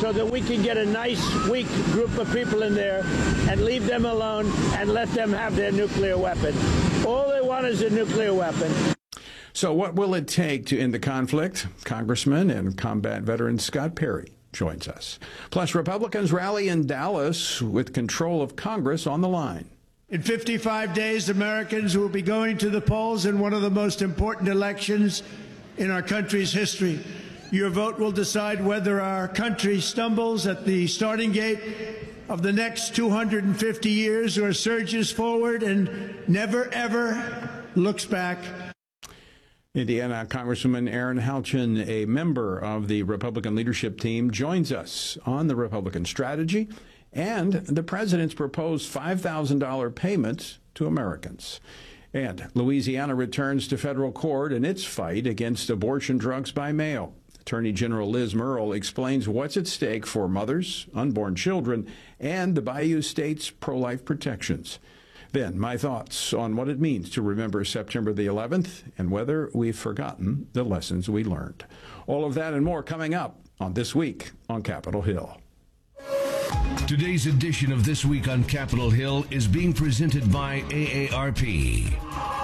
so that we can get a nice, weak group of people in there and leave them alone and let them have their nuclear weapon. All they want is a nuclear weapon. So what will it take to end the conflict? Congressman and combat veteran Scott Perry joins us. Plus, Republicans rally in Dallas with control of Congress on the line. In 55 days, Americans will be going to the polls in one of the most important elections in our country's history. Your vote will decide whether our country stumbles at the starting gate of the next 250 years or surges forward and never, ever looks back. Indiana Congresswoman Erin Halchin, a member of the Republican leadership team, joins us on the Republican strategy and the president's proposed $5,000 payment to Americans. And Louisiana returns to federal court in its fight against abortion drugs by mail. Attorney General Liz Murrill explains what's at stake for mothers, unborn children, and the Bayou State's pro-life protections. Then, my thoughts on what it means to remember September the 11th and whether we've forgotten the lessons we learned. All of that and more coming up on This Week on Capitol Hill. Today's edition of This Week on Capitol Hill is being presented by AARP.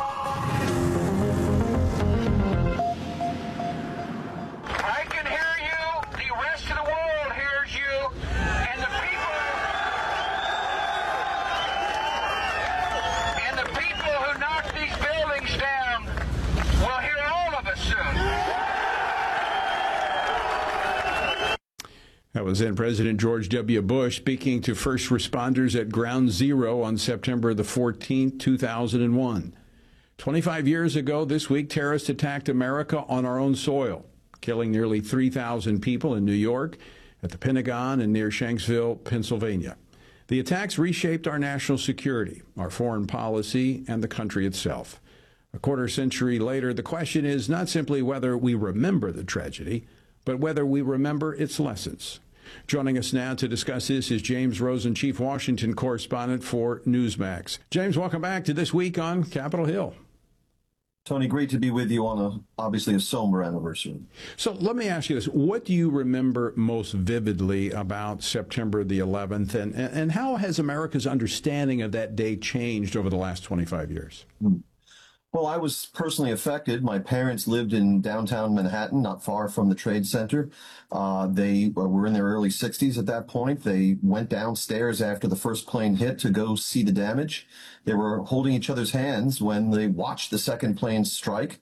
I can hear you. The rest of the world hears you. And the people who knock these buildings down will hear all of us soon. That was then President George W. Bush speaking to first responders at Ground Zero on September the 14th, 2001. 25 years ago this week, terrorists attacked America on our own soil, killing nearly 3,000 people in New York, at the Pentagon, and near Shanksville, Pennsylvania. The attacks reshaped our national security, our foreign policy, and the country itself. A quarter century later, the question is not simply whether we remember the tragedy, but whether we remember its lessons. Joining us now to discuss this is James Rosen, Chief Washington Correspondent for Newsmax. James, welcome back to This Week on Capitol Hill. Tony, great to be with you on obviously a somber anniversary. So let me ask you this. What do you remember most vividly about September the 11th, and how has America's understanding of that day changed over the last 25 years? Well, I was personally affected. My parents lived in downtown Manhattan, not far from the Trade Center. They were in their early 60s at that point. They went downstairs after the first plane hit to go see the damage. They were holding each other's hands when they watched the second plane strike,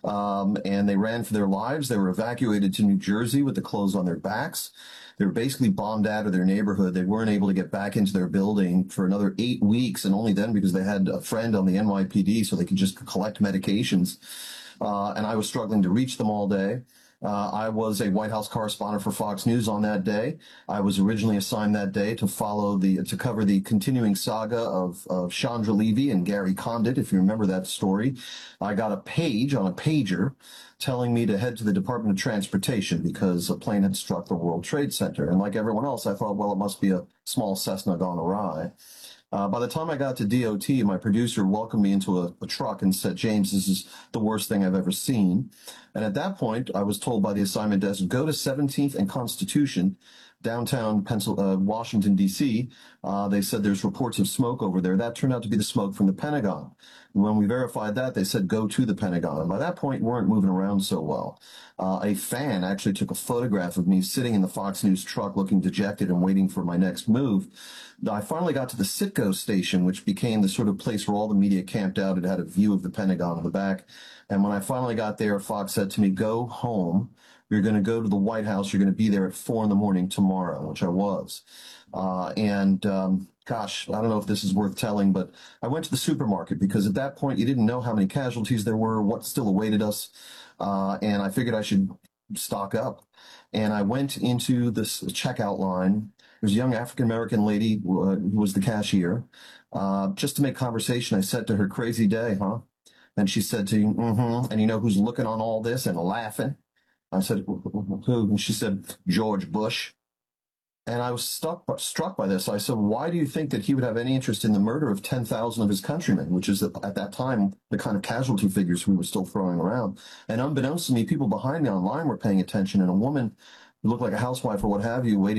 and they ran for their lives. They were evacuated to New Jersey with the clothes on their backs. They were basically bombed out of their neighborhood. They weren't able to get back into their building for another 8 weeks, and only then because they had a friend on the NYPD so they could just collect medications. And I was struggling to reach them all day. I was a White House correspondent for Fox News on that day. I was originally assigned that day to cover the continuing saga of Chandra Levy and Gary Condit, if you remember that story. I got a page on a pager telling me to head to the Department of Transportation because a plane had struck the World Trade Center. And like everyone else, I thought, well, it must be a small Cessna gone awry. By the time I got to DOT, my producer welcomed me into a truck and said, James, this is the worst thing I've ever seen. And at that point, I was told by the assignment desk, go to 17th and Constitution, downtown Washington, D.C. They said there's reports of smoke over there. That turned out to be the smoke from the Pentagon. And when we verified that, they said, go to the Pentagon. And by that point, we weren't moving around so well. A fan actually took a photograph of me sitting in the Fox News truck looking dejected and waiting for my next move. I finally got to the Citgo station, which became the sort of place where all the media camped out. It had a view of the Pentagon in the back. And when I finally got there, Fox said to me, go home. You're going to go to the White House. You're going to be there at 4 a.m. tomorrow, which I was. Gosh, I don't know if this is worth telling, but I went to the supermarket because at that point you didn't know how many casualties there were, what still awaited us. And I figured I should stock up. And I went into this checkout line. There's a young African-American lady who was the cashier. Just to make conversation, I said to her, crazy day, huh? And she said to me, mm-hmm. And you know who's looking on all this and laughing? I said, who? And she said, George Bush. And I was struck by this. I said, why do you think that he would have any interest in the murder of 10,000 of his countrymen, which is at that time the kind of casualty figures we were still throwing around? And unbeknownst to me, people behind me online were paying attention, and a woman who looked like a housewife or what have you, waiting